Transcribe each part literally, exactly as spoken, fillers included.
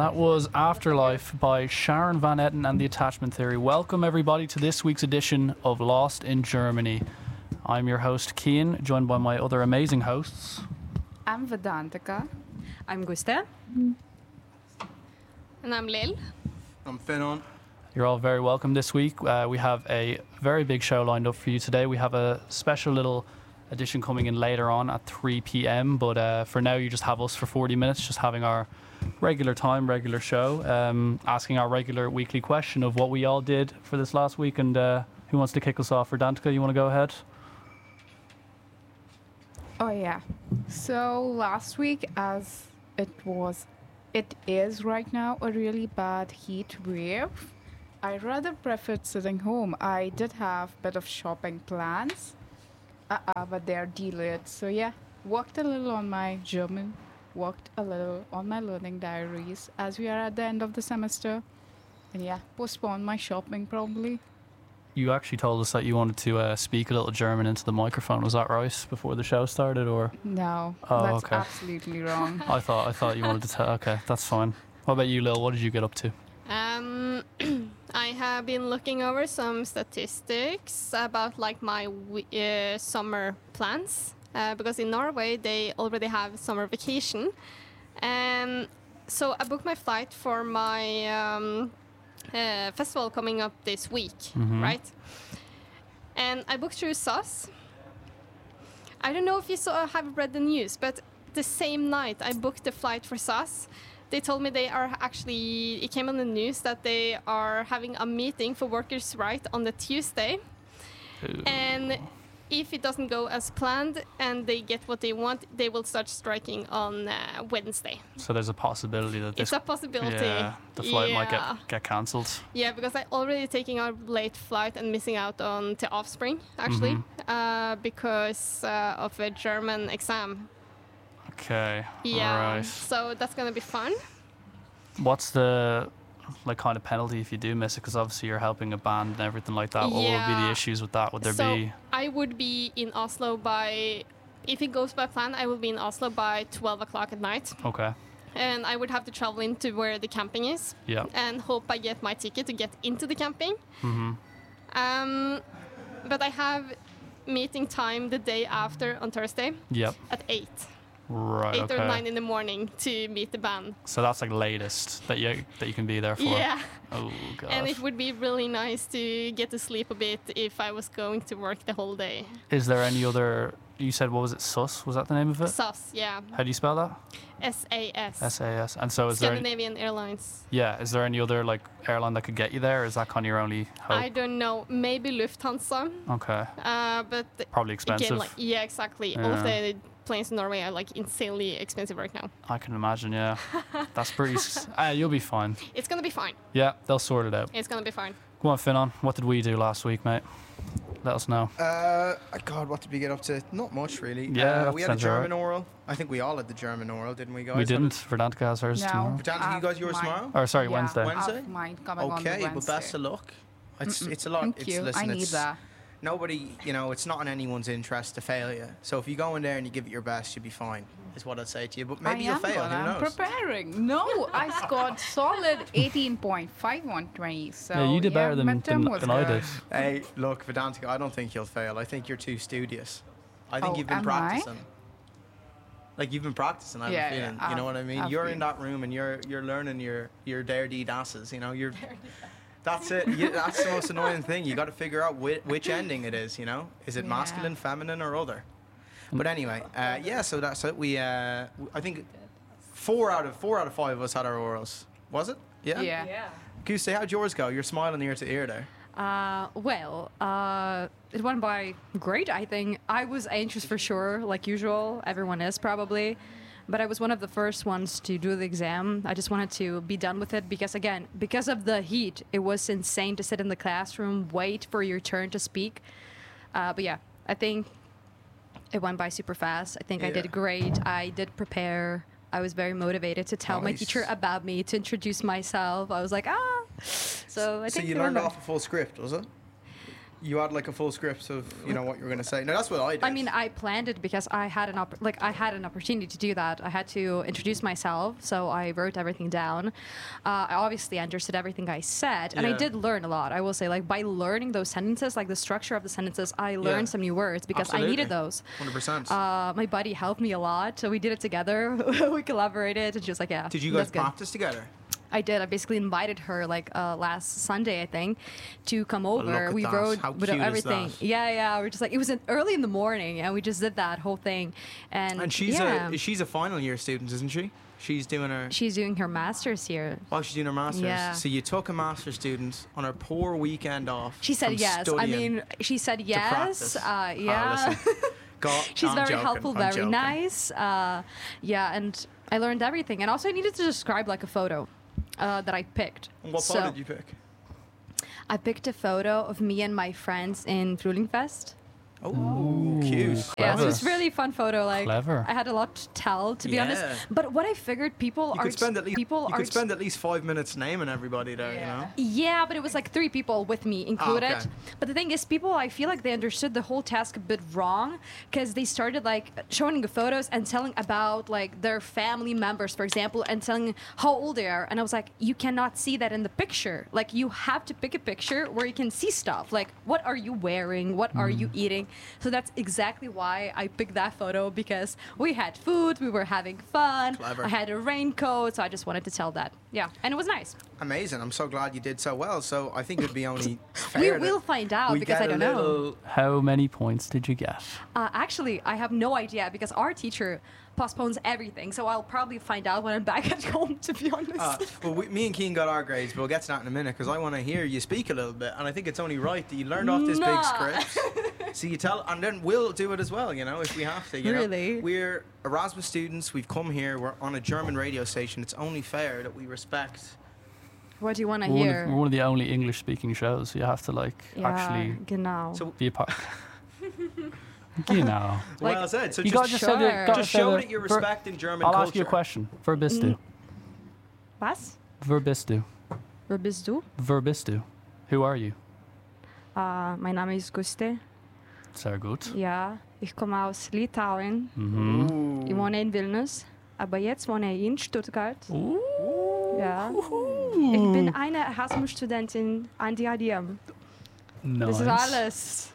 That was Afterlife by Sharon Van Etten and the Attachment Theory. Welcome, everybody, to this week's edition of Lost in Germany. I'm your host, Cian, joined by my other amazing hosts. I'm Vedantika. I'm Gusta. And I'm Lil. I'm Finon. You're all very welcome this week. Uh, we have a very big show lined up for you today. We have a special little edition coming in later on at three p.m. But uh, for now, you just have us for forty minutes, just having our regular time, regular show, um, asking our regular weekly question of what we all did for this last week. And uh, who wants to kick us off? Verdantika, you want to go ahead? Oh yeah. So last week, as it was, it is right now a really bad heat wave. I rather preferred sitting home. I did have a bit of shopping plans, uh-uh, but they're delayed. So yeah, worked a little on my German, worked a little on my learning diaries as we are at the end of the semester. And yeah, postponed my shopping probably. You actually told us that you wanted to uh, speak a little German into the microphone. Was that right before the show started, or? No, Oh, that's okay. absolutely wrong. I thought I thought you wanted to tell. Okay, that's fine. What about you, Lil? What did you get up to? Um, I have been looking over some statistics about like my w- uh, summer plans uh, because in Norway they already have summer vacation, and so I booked my flight for my um, uh, festival coming up this week, Mhm. right? And I booked through S A S. I don't know if you saw have read the news, but the same night I booked the flight for S A S. They told me they are actually, it came on the news that they are having a meeting for workers' right on the Tuesday. Ooh. And if it doesn't go as planned and they get what they want, they will start striking on uh, Wednesday. So there's a possibility that this, It's a possibility. yeah, the flight might Yeah. get get cancelled. Yeah, because I already taking a late flight and missing out on to Offspring, actually, Mm-hmm. uh, because uh, of a German exam. Okay. Yeah, Right. so that's going to be fun. What's the like kind of penalty if you do miss it? Because obviously you're helping a band and everything like that. What would be the Yeah. issues with that? Would there so be? I would be in Oslo by, if it goes by plan, I will be in Oslo by twelve o'clock at night. Okay. And I would have to travel into where the camping is Yeah. and hope I get my ticket to get into the camping. Mhm. Um, but I have meeting time the day after on Thursday Yep. at eight. Right. eight okay. or nine in the morning to meet the band. So that's like latest that you that you can be there for. Yeah. Oh god. And it would be really nice to get to sleep a bit if I was going to work the whole day. Is there any other? You said what was it? S U S? Was that the name of it? S A S, yeah. How do you spell that? S A S. S A S. And so is there? Any, Scandinavian Airlines. yeah. Is there any other like airline that could get you there? Or is that kind of your only hope? I don't know. Maybe Lufthansa. Okay. Uh, but Probably expensive. again, like yeah, exactly. All of Yeah. the planes in Norway are like insanely expensive right now. I can imagine. Yeah. That's pretty. s- uh, you'll be fine. It's gonna be fine. Yeah. They'll sort it out. It's gonna be fine. Go on, Finon. What did we do last week, mate? Let us know. Uh, God, what did we get up to? Not much, really. Yeah, uh, that we had a sounds alright. German oral. I think we all had the German oral, didn't we, guys? We Have didn't. Verdantika has hers No. tomorrow. it- Verdantika, I you have got yours mine. tomorrow? Or sorry, Yeah, Wednesday. I have Wednesday? mine coming on the Okay, but Wednesday. best of luck. It's it's a lot. Thank it's, you. Listen, I need it's, that. Nobody, you know, it's not in anyone's interest to fail you. So if you go in there and you give it your best, you'll be fine. Is what I'd say to you. But maybe I you'll am fail. gonna. Who I'm knows? preparing. No, I scored solid eighteen point five on twenty. So yeah, you did better than, midterm than, was than I good. did. Hey, look, Vedantika, I don't think you'll fail. I think you're too studious. I think Oh, you've been am I? practicing. Like you've been practicing, I have Yeah, a feeling. yeah, you know I've- what I mean? I've You're in been. that room and you're you're learning your your dare d dasses. You know, you're. That's it. You, that's the most annoying thing. You got to figure out which, which ending it is. You know, is it Yeah. masculine, feminine, or other? But anyway, uh, yeah. So that's it. We, uh, w- I think, four out of four out of five of us had our orals. Was it? Yeah. Yeah. Kuste, how'd yours go? You're smiling ear to ear there. Uh, well, uh, it went by great, I think. I was anxious for sure, like usual. Everyone is probably. But I was one of the first ones to do the exam. I just wanted to be done with it because, again, because of the heat, it was insane to sit in the classroom, wait for your turn to speak. Uh, but yeah, I think it went by super fast. I think I Yeah. did great. I did prepare. I was very motivated to tell my Nice. teacher about me, to introduce myself. I was like, ah. So I So think you it went learned well. off a full script, was it? You had like a full script of you know what you were gonna say. No, that's what I did. I mean, I planned it because I had an opp- like I had an opportunity to do that. I had to introduce myself, so I wrote everything down. Uh, I obviously understood everything I said, and I Yeah. did learn a lot. I will say, like by learning those sentences, like the structure of the sentences, I learned Yeah. some new words because I needed those. Hundred percent. Uh, my buddy helped me a lot, so we did it together. We collaborated, and she was like, "Yeah." Did you guys that's good. practice together? I did. I basically invited her like uh, last Sunday, I think, to come over. look at We that. rode How with cute is everything. that? Yeah, yeah. We're just like it was in, early in the morning, and we just did that whole thing. And And she's yeah, a she's a final year student, isn't she? She's doing her. she's doing her masters here. While she's doing her masters. Yeah. So you took a master's student on her poor weekend off. She said from yes. I studying mean, she said yes. practice. Uh, Ah, yeah. listen. God, She's I'm very joking, helpful, I'm very joking. nice. Uh, yeah, and I learned everything. And also, I needed to describe like a photo uh, that I picked. And what so photo did you pick? I picked a photo of me and my friends in Frühlingfest. Oh, cute. Yeah, so Clever. it's really fun photo. Like Clever. I had a lot to tell, to be honest. Yeah. But what I figured, people You are could spend at least people you are could spend at least five minutes naming everybody there. Yeah. You know. yeah, but it was like three people with me included. okay. But the thing is, people, I feel like they understood the whole task a bit wrong because they started like showing the photos and telling about like their family members, for example, and telling how old they are. And I was like, you cannot see that in the picture. Like you have to pick a picture where you can see stuff. Like what are you wearing? What are you eating? So that's exactly why I picked that photo because we had food, we were having fun. Clever. I had a raincoat, so I just wanted to tell that. Yeah, and it was nice. Amazing. I'm so glad you did so well. So I think it'd be only fair We that will find out we because get I a don't know. little- How many points did you get? Uh, actually, I have no idea because our teacher postpones everything, so I'll probably find out when I'm back at home. To be honest. Uh, well, we, me and Keen got our grades, but we'll get to that in a minute because I want to hear you speak a little bit, and I think it's only right that you learned off this Nah. big script. So you tell, and then we'll do it as well, you know, if we have to. You know? Really? We're Erasmus students. We've come here. We're on a German radio station. It's only fair that we respect. What do you want to We're one, hear? of, we're one of the only English-speaking shows, so you have to like yeah, actually genau. So be a part. You know. Like, well said. So You just, got just say the- Sure. got just say show the that you're ver- respecting German I'll culture. ask you a question. Wer bist du? Was? Wer bist du? Wer bist du? Wer bist du? Who are you? Uh, mein Name ist Guste. Sehr gut. Ja, ich komme aus Litauen. Mhm. Ich wohne in Vilnius, aber jetzt wohne ich in Stuttgart. Ooh. Ja. Ich bin eine Erasmus-Studentin an die A D M. Nice. Das ist alles.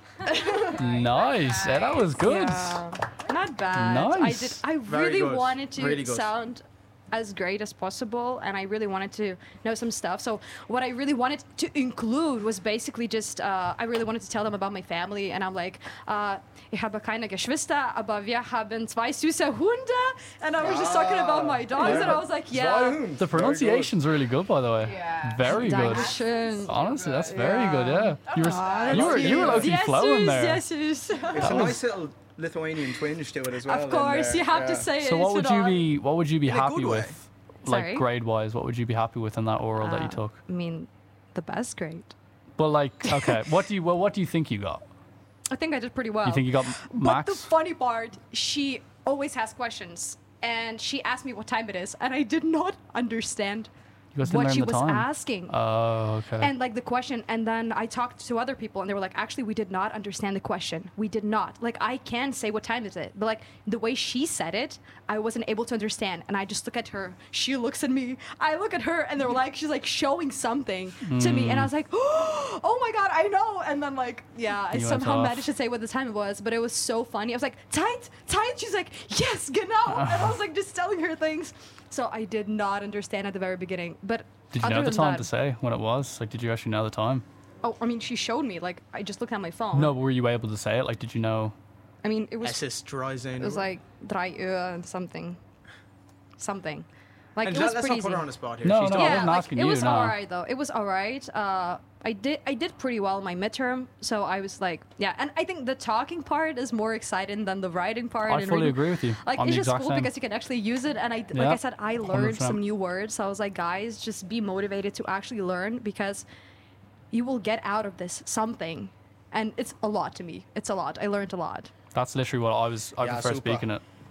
Nice. Yeah, that was good. Yeah. Not bad. I Nice. did. I Very really good. wanted to Really good. sound as great as possible, and I really wanted to know some stuff. So what I really wanted to include was basically just uh, I really wanted to tell them about my family, and I'm like, uh, ich habe keine Geschwister, aber wir haben zwei süße Hunde, and I was just talking about my dogs, and I was like, yeah. The pronunciation's really good, by the way. Yeah. Very good. Dankeschön. Honestly, that's very good. Yeah. You were Aw, you were you were that's low-key yes, flowing yes, there. yes, yes. It's a nice little Lithuanian twinge to it as well. Of in course, there. you have Yeah. to say it. So what would you know. be what would you be In a happy good way. with? Like Sorry? grade-wise, what would you be happy with in that oral that you Uh, took? I mean, the best grade. But like, okay, what do you well, what do you think you got? I think I did pretty well. You think you got But max? the funny part, she always has questions, and she asked me what time it is, and I did not understand You guys didn't what learn she the was time. asking. Oh, okay. And like the question, and then I talked to other people, and they were like, "Actually, we did not understand the question. We did not. Like, I can say what time is it, but like the way she said it, I wasn't able to understand." And I just look at her. She looks at me. I look at her, and they're like, she's like showing something to me, and I was like, "Oh my god, I know!" And then like, yeah, I You went somehow off. managed to say what the time it was, but it was so funny. I was like, "Tight, tight." She's like, "Yes, genau," and I was like just telling her things. So I did not understand at the very beginning, but. Did you other know the than time that- to say when it was? Like, did you actually know the time? Oh, I mean, she showed me. Like, I just looked at my phone. No, but were you able to say it? Like, did you know? I mean, it was S S Dryzane. it was like dry uur and something, something. Like And it let- was let's pretty not put her easy. on the spot here. No, She's no, done I yeah, wasn't like, asking it you, was no. alright though. It was alright. Uh, I did I did pretty well in my midterm, so I was like, yeah. And I think the talking part is more exciting than the writing part. I and fully reading. agree with you. Like I'm it's the just exact cool same. because you can actually use it, and I like Yeah, I said, I one hundred learned percent. some new words. So I was like, guys, just be motivated to actually learn because you will get out of this something, and it's a lot to me. It's a lot. I learned a lot. That's literally what I was. I Yeah, prefer super. speaking it.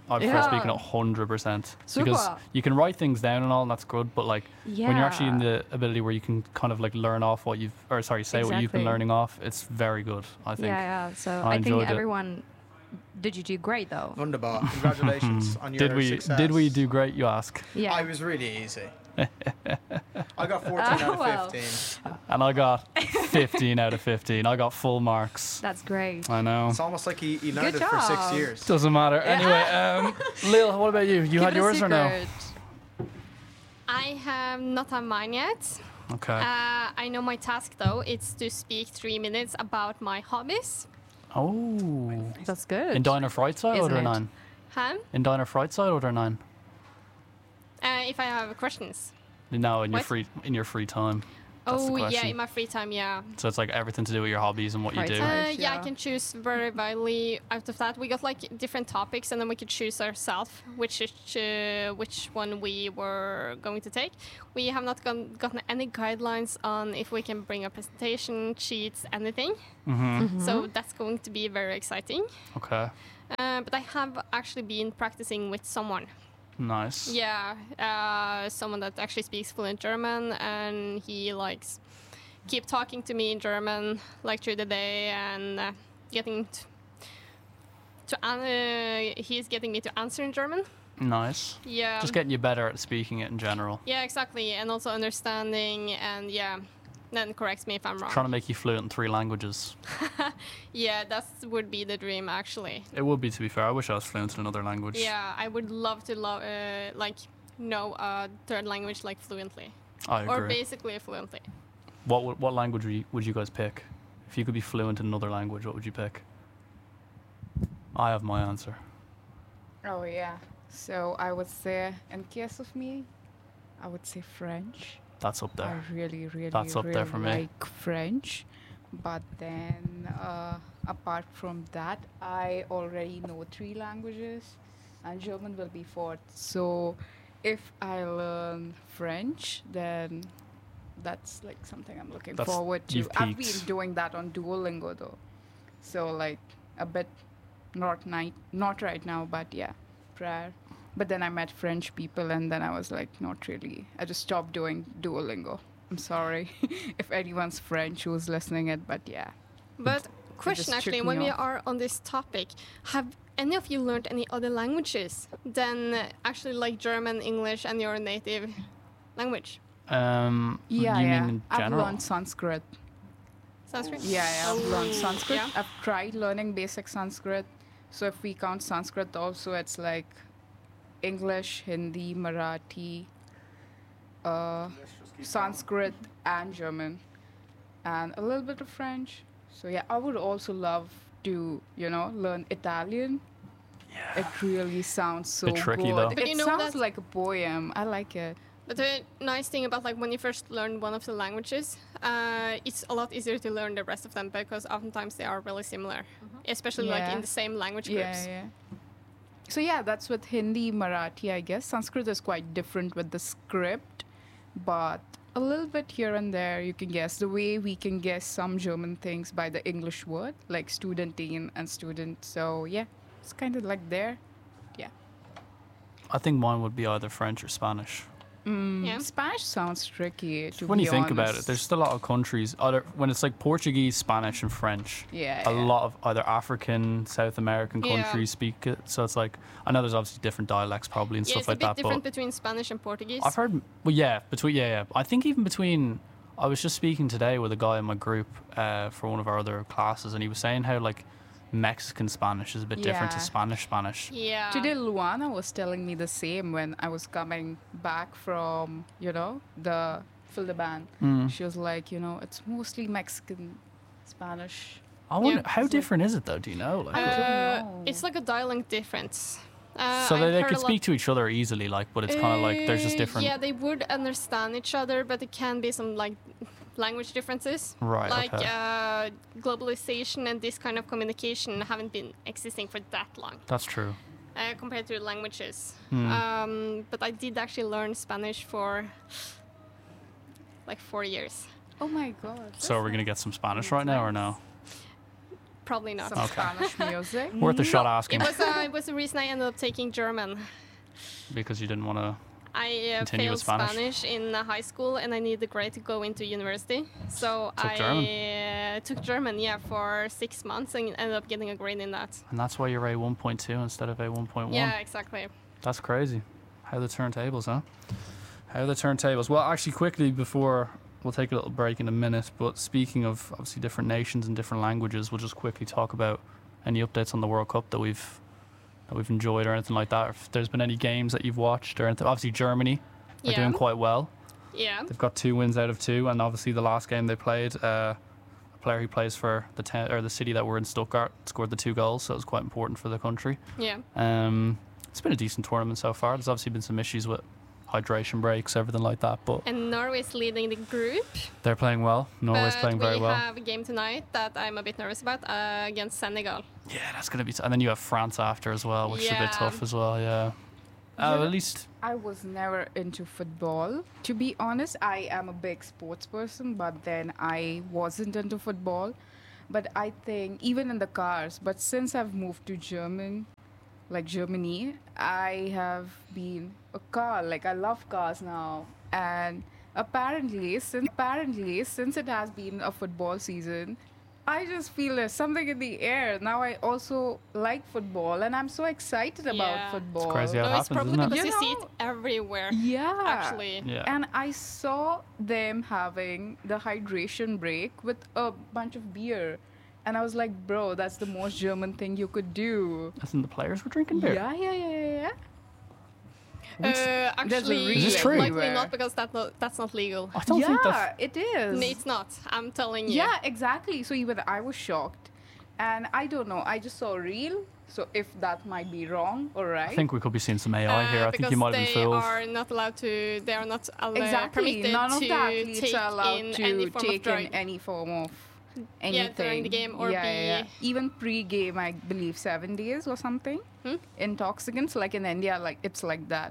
I prefer Yeah. speaking one hundred percent. Because Super. you can write things down and all, and that's good, but like when you're actually in Yeah. the ability where you can kind of like learn off what you've, or sorry, say what you've been Exactly. learning off, it's very good, I think. Yeah, yeah. So I I, think enjoyed it. everyone. Did you do great though? Wunderbar. Congratulations on your Did we success. did we do great, you ask? Yeah. I was really easy. I got fourteen Oh, out well. of fifteen. And I got fifteen out of fifteen. I got full marks. That's great. I know. It's almost like he, he learned it for six job. years. Doesn't matter. Anyway, um, Lil, what about you? You Keep had it a yours or no? secret. I have not had mine yet. Okay. Uh, I know my task though. It's to speak three minutes about my hobbies. Oh. That's good. In Diner Fright side Isn't or it? nine? Huh? In Diner Fright side or nine? Uh, if I have questions. No, in your What? free in your free time. That's the Oh yeah, question. in my free time, yeah. So it's like everything to do with your hobbies and what you Right do. side. Uh, yeah, I yeah. can choose very widely out of that. We got like different topics, and then we could choose ourselves which is, uh, which one we were going to take. We have not gone, gotten any guidelines on if we can bring a presentation, cheats, anything. Mm-hmm. So that's going to be very exciting. Okay. Uh, but I have actually been practicing with someone. Nice. Yeah, uh, someone that actually speaks fluent German, and he likes keep talking to me in German like through the day, and uh, getting t- to an- uh, he's getting me to answer in German. Nice. Yeah, Just getting you better at speaking it in general. yeah, exactly, and also understanding, and yeah, then corrects me if I'm wrong. Trying to make you fluent in three languages. Yeah, that would be the dream actually. It would be, to be fair. I wish I was fluent in another language. Yeah, I would love to lo- uh, like know a third language like fluently, I or agree. basically fluently. What would, what language would you, would you guys pick? If you could be fluent in another language, what would you pick? I have my answer. Oh yeah. So I would say, in case of me, I would say French. That's up there. I really, really, That's up really there for me. like French. But then, uh, apart from that, I already know three languages, and German will be fourth. So, if I learn French, then that's like something I'm looking That's- forward to. you've I've peaked. been doing that on Duolingo though, so like a bit, not night, not right now, but yeah, prior. But then I met French people, and then I was like, not really. I just stopped doing Duolingo. I'm sorry if anyone's French who's listening it, but yeah. But question just actually, tripped when me we off. are on this topic, have any of you learned any other languages than uh, actually like German, English, and your native language? Um, Yeah, you yeah. mean in I've general? learned Sanskrit. Sanskrit? Yeah, yeah, I've learned Oh, Sanskrit. yeah. I've tried learning basic Sanskrit. So if we count Sanskrit also, it's like English, Hindi, Marathi, uh, Sanskrit, and German, and a little bit of French. So yeah, I would also love to, you know, learn Italian. Yeah. It really sounds so Bit tricky, good. though. But It you know sounds that- like a poem. I like it. But the nice thing about like when you first learn one of the languages, uh, it's a lot easier to learn the rest of them because oftentimes they are really similar, especially like Yeah. in the same language Yeah, groups. yeah. So yeah, that's with Hindi, Marathi, I guess. Sanskrit is quite different with the script, but a little bit here and there you can guess. The way we can guess some German things by the English word, like studentin and student. So yeah, it's kind of like there. Yeah. I think mine would be either French or Spanish. Mm, Yeah. Spanish sounds tricky. To When be you think about it, honest. there's just a lot of countries. Other when it's like Portuguese, Spanish, and French. yeah, A yeah. lot of either African, South American Yeah. countries speak it. So it's like I know there's obviously different dialects probably and Yeah, stuff it's a like bit that. different But between Spanish and Portuguese. I've heard, well, yeah, between yeah, yeah. I think even between. I was just speaking today with a guy in my group uh, for one of our other classes, and he was saying how like Mexican Spanish is a bit different to Yeah. Spanish Spanish. yeah. Today, Luana was telling me the same when I was coming back from, you know, the Fildeban. Mm. She was like, you know, it's mostly Mexican Spanish. I wonder Yeah. how It's like- different is it though? Do you know? Like, don't Uh, know. it's like a dialect difference. Uh, so I've they, they heard could a lot- speak to each other easily, like, but it's kind of like there's just Uh, different. Yeah, they would understand each other, but there can be some like language differences. Right. Like okay. uh, globalization and this kind of communication haven't been existing for that long That's true. uh, compared to languages. Hmm. Um, but I did actually learn Spanish for like four years. Oh my God. So are we gonna get some Spanish right now or no? Probably not. Some Spanish music. Worth a shot It asking was uh, it was the reason I ended up taking German. because you didn't want to. I uh, Continue failed with Spanish. Spanish, in uh, high school, and I needed a grade to go into university. So Took I German. Uh, took German, yeah, for six months, and ended up getting a grade in that. And that's why you're A one point two instead of A one point one. Yeah, exactly. That's crazy. How the turntables, huh? How the turntables. Well, actually, quickly before we'll take a little break in a minute. But speaking of obviously different nations and different languages, we'll just quickly talk about any updates on the World Cup that we've that we've enjoyed or anything like that. If there's been any games that you've watched or anything. Obviously, Germany are Yeah. doing quite well. Yeah. They've got two wins out of two, and obviously the last game they played, uh, a player who plays for the ten, or the city that were in Stuttgart scored the two goals, so it was quite important for the country. Yeah. Um, it's been a decent tournament so far. There's obviously been some issues with hydration breaks, everything like that, but And Norway's leading the group. they're playing well. Norway's but playing very we well. have a game tonight that I'm a bit nervous about uh, against Senegal. Yeah, that's gonna be. T- and then you have France after as well, which is a bit Yeah. tough as well. Yeah. Uh, Yeah. At least I was never into football. To be honest, I am a big sports person, but then I wasn't into football. But I think even in the cars, but since I've moved to German, like Germany, I have been a car. Like I love cars now. And apparently, since apparently since it has been a football season, I just feel there's something in the air. Now I also like football, and I'm so excited about Yeah. It's football. crazy how it no, it's happens, probably isn't it? because You you, see it know- everywhere. Yeah. Actually. yeah. And I saw them having the hydration break with a bunch of beer. And I was like, bro, that's the most German thing you could do. Isn't the players were drinking beer? Yeah, yeah, yeah, yeah, yeah. Uh, There's a actually, relay Is this true? likely everywhere. not because that no, that's not legal. I don't yeah, think that's. it is. No, it's not. I'm telling you. Yeah, exactly. So even I was shocked. And I don't know, I just saw a reel. So if that might be wrong or right. I think we could be seeing some A I here. Uh, I think you because might have been they fooled. are not allowed to. They are not al- uh, exactly. permitted None of to the athletes take are allowed in to any form take of drug. in any form of anything. Yeah, during the game or yeah, be- yeah, yeah. Even pre-game, I believe seven days or something. Hmm? Intoxicants, like in India, like it's like that.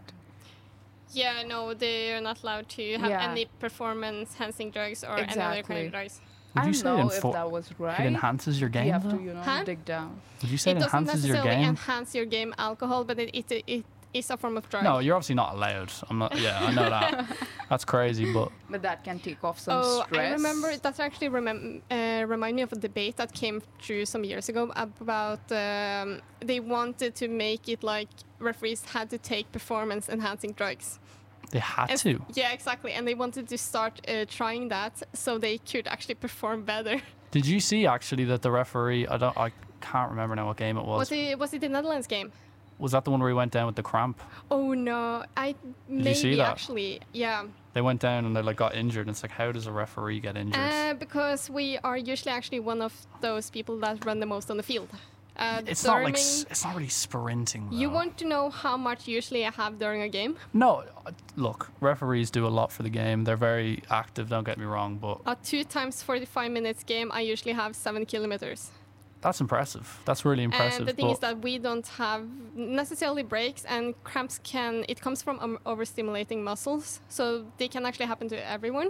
Yeah, no, they are not allowed to have Yeah. any performance-enhancing drugs or any other kind Exactly. of drugs. Would I you don't say it know if info- that was right. It enhances your game, You have though? to, you know, Huh? dig down. Would you say it, It doesn't enhances your necessarily game? enhance your game alcohol, but it, it, it is a form of drug. No, you're obviously not allowed. I'm not. Yeah, I know that. That's crazy, but But that can take off some Oh, stress. I remember that actually remem- uh, remind me of a debate that came through some years ago about um, they wanted to make it like referees had to take performance-enhancing drugs. they had And- to. Yeah, exactly, and they wanted to start uh, trying that so they could actually perform better. Did you see actually that the referee? I don't. I can't remember now what game it was. Was it was it the Netherlands game? Was that the one where he went down with the cramp? Oh no, I maybe you see that? actually, yeah. They went down and they like got injured. And it's like, how does a referee get injured? Uh, because we are usually actually one of those people that run the most on the field. Uh, it's not like during- s- it's not really sprinting. You though. want to know how much usually I have during a game? No, uh, look, referees do a lot for the game. They're very active. Don't get me wrong, but A two times forty-five minutes game, I usually have seven kilometers. that's impressive. That's really impressive. And the thing but is that we don't have necessarily breaks, and cramps can it comes from um, overstimulating muscles, so they can actually happen to everyone.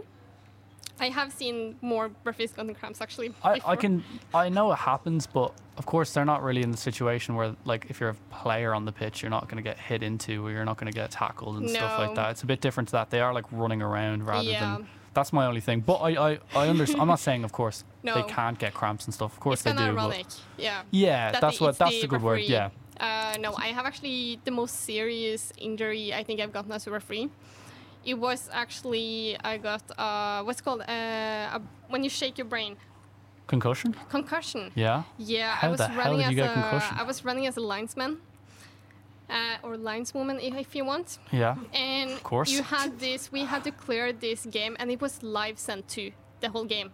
I have seen more referees getting cramps actually. I, I before. can I know it happens, but of course they're not really in the situation where like if you're a player on the pitch, you're not going to get hit into or you're not going to get tackled and stuff like No. that. It's a bit different to that. They are like running around rather Yeah. than. That's my only thing. But I I, I understand. I'm not saying of course No. they can't get cramps and stuff. Of course It's they kind do. of But ironic. Yeah. yeah, that that's the- what it's that's the the good word. referee. Yeah. Uh, no, I have actually the most serious injury I think I've gotten as a referee. It was actually I got uh, what's called uh, a, when you shake your brain, Concussion. concussion. Yeah. Yeah, How I was the hell running did as you get a concussion? I was running as a linesman. Uh, or lineswoman, if, if you want. Yeah. And Of course. you had this. We had to clear this game, and it was live sent to the whole game.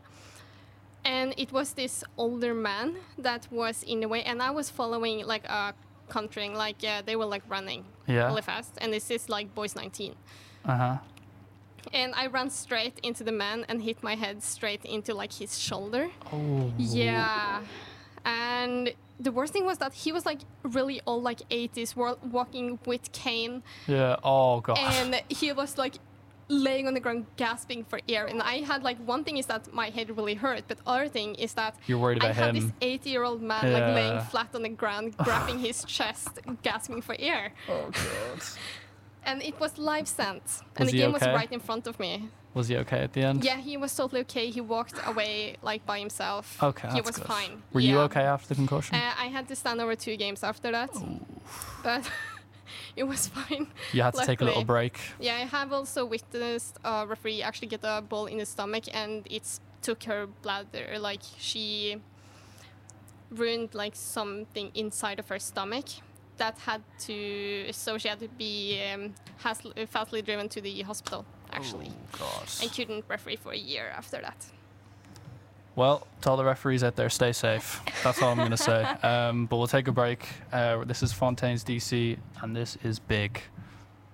And it was this older man that was in the way, and I was following like a countering, like uh, they were like running Yeah. really fast, and this is like boys nineteen. Uh huh. And I ran straight into the man and hit my head straight into like his shoulder. Oh. Yeah. And the worst thing was that he was like really old, like eighties, wa- walking with cane, Yeah. Oh god. and he was like laying on the ground gasping for air. And I had like one thing is that my head really hurt, but other thing is that You're worried I about had him. this eighty-year-old man like Yeah. laying flat on the ground, grabbing his chest, gasping for air. Oh god. And it was live sent, Was and the he game okay? was right in front of me. Was he okay at the end? Yeah, he was totally okay. He walked away like by himself. Okay, he that's was good. fine. Were you Yeah. okay after the concussion? Uh, I had to stand over two games after that, but it was fine. You had to take a little luckily. break. Yeah, I have also witnessed a referee actually get a ball in the stomach, and it took her bladder. Like she ruined like something inside of her stomach that had to, so she had to be um, has, fastly driven to the hospital actually, Oh god. and couldn't referee for a year after that. Well, to all the referees out there, stay safe. That's all I'm going to say. Um, but we'll take a break. Uh, this is Fontaine's D C, and this is big.